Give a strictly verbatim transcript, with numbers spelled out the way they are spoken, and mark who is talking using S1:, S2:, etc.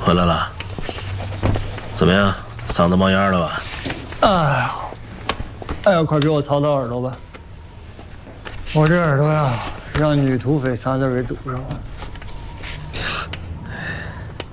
S1: 回来了，怎么样？嗓子冒烟了吧？
S2: 哎呀，哎呀，快给我掏掏耳朵吧！我这耳朵呀，让女土匪仨字给堵上了。